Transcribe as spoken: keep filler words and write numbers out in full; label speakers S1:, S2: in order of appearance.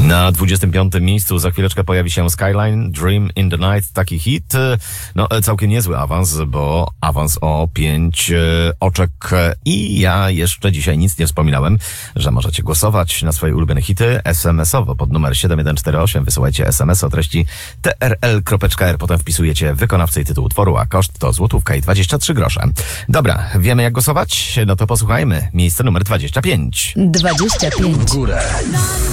S1: Na dwudziestym piątym miejscu za chwileczkę pojawi się Skyline, Dream in the Night, taki hit. No, całkiem niezły awans, bo awans o pięć oczek. I ja jeszcze dzisiaj nic nie wspominałem, że możecie głosować na swoje ulubione hity es em esowo pod numer siedem jeden cztery osiem. Wysyłajcie es em es o treści t r l kropka k r. Potem wpisujecie wykonawcę i tytuł utworu, a koszt to złotówka i dwadzieścia trzy grosze. Dobra, wiemy jak głosować? No to posłuchajmy. Miejsce numer dwadzieścia pięć.
S2: dwadzieścia pięć.
S3: W górę.